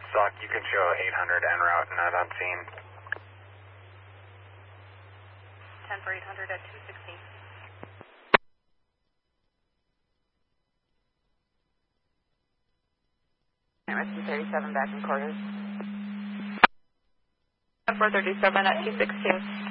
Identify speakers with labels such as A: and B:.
A: Sock, you can show 800 en route, not on scene.
B: 10 for 800 at 216.
C: Rescue 37 back in quarters.
B: 437 at 216.